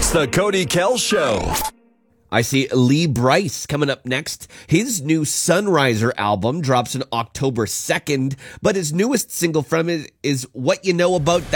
It's the Cody Kell Show. I see Lee Brice coming up next. His new Sunriser album drops on October 2nd, but his newest single from it is What You Know About That.